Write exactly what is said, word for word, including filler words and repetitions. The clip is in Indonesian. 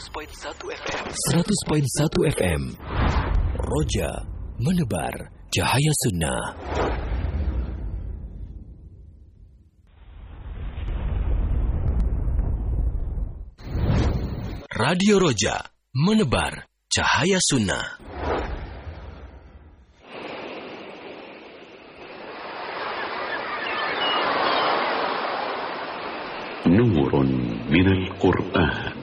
seratus koma satu F M. seratus koma satu F M. Roja menebar cahaya sunnah. Radio Roja menebar cahaya sunnah. نور من القرآن.